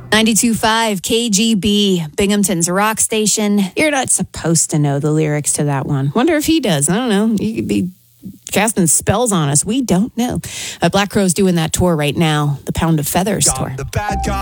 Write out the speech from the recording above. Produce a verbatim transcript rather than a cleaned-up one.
ninety-two point five K G B, Binghamton's rock station. You're not supposed to know the lyrics to that one. Wonder if he does. I don't know. He could be casting spells on us. We don't know. Uh, Black Crowes doing that tour right now, the Pound of Feathers tour.